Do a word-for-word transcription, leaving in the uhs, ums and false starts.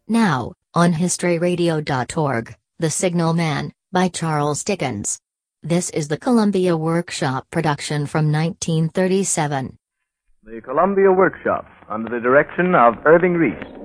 Now, on history radio dot org, The Signal Man, by Charles Dickens. This is the Columbia Workshop production from nineteen thirty-seven. The Columbia Workshop, under the direction of Irving Reese.